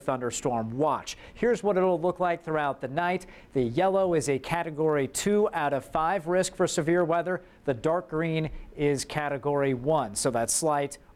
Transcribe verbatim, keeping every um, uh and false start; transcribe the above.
thunderstorm watch. Here's what it'll look like throughout the night. The yellow is a category two out of five risk for severe weather. The dark green is category one, so that's slight